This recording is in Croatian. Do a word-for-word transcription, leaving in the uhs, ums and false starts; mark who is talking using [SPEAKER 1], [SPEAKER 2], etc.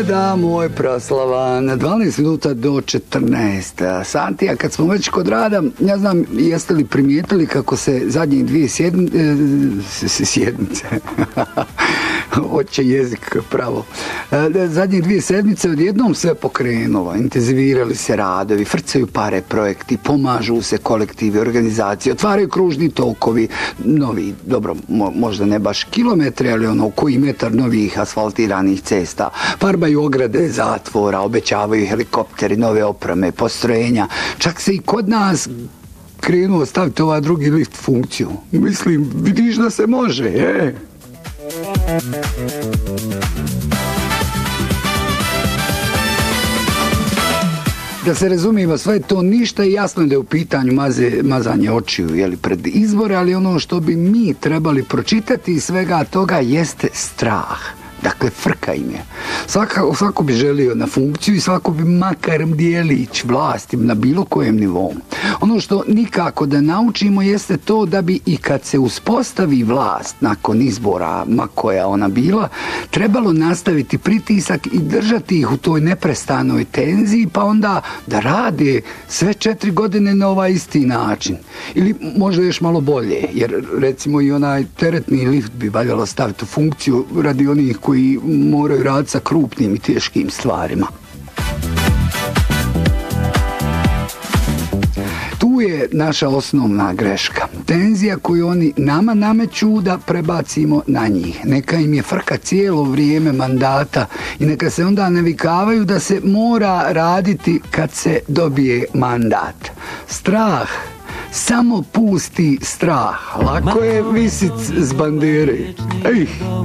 [SPEAKER 1] ne da moj proslava na dvanaest minuta do četrnaest sati, a kad smo već kod rada, ja znam, jeste li primijetili kako se zadnjih dvije sjednice sjednice oće jezik pravo zadnjih dvije sedmice odjednom sve pokrenulo, intenzivirali se radovi, frcaju pare projekti, pomažu se kolektivi, organizacije, otvaraju kružni tokovi, novi, dobro, mo, možda ne baš kilometri, ali ono koji metar novih asfaltiranih cesta, farbaju ograde zatvora, obećavaju helikopteri, nove opreme, postrojenja, čak se i kod nas krenuo staviti ovaj drugi lift funkciju. Mislim, vidiš da se može, je? Da se razumijemo, sve to ništa i jasno da je u pitanju maze, mazanje očiju jeli, pred izbore, ali ono što bi mi trebali pročitati iz svega toga jeste strah. Dakle, frka im je. Svaka, svako bi želio na funkciju i svako bi makar dijelić vlasti na bilo kojem nivou. Ono što nikako da naučimo jeste to da bi i kad se uspostavi vlast nakon izbora, ma koja ona bila, trebalo nastaviti pritisak i držati ih u toj neprestanoj tenziji, pa onda da rade sve četiri godine na ovaj isti način. Ili možda još malo bolje, jer recimo i onaj teretni lift bi valjalo staviti u funkciju radi onih koji koji moraju raditi sa krupnim i teškim stvarima. Tu je naša osnovna greška. Tenzija koju oni nama nameću da prebacimo na njih. Neka im je frka cijelo vrijeme mandata i neka se onda navikavaju da se mora raditi kad se dobije mandat. Strah, samo pusti strah. Lako je visit s bandere. Ej!